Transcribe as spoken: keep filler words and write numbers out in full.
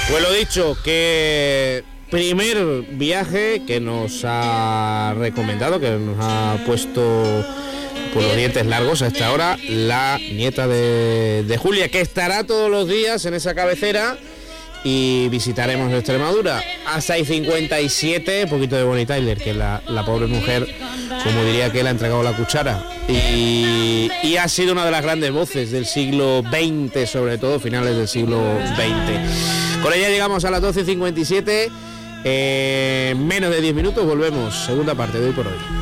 Pues lo dicho, que primer viaje que nos ha recomendado, que nos ha puesto por los dientes largos a esta hora, la nieta de, de Julia, que estará todos los días en esa cabecera y visitaremos Extremadura. A seis cincuenta y siete, un poquito de Bonnie Tyler, que la, la pobre mujer, como diría que él, ha entregado la cuchara y, y ha sido una de las grandes voces del siglo veinte, sobre todo finales del siglo veinte. Con ella llegamos a las doce cincuenta y siete, eh, menos de diez minutos, volvemos, segunda parte de Hoy por Hoy.